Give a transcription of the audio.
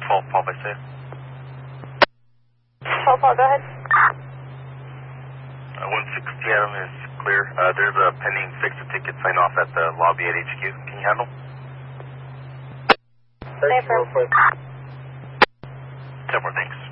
Paul by say. Paul, go ahead. 160 Adam is clear. There's a pending fix-a ticket sign off at the lobby at HQ. Can you handle? Stay firm. 10 more, thanks.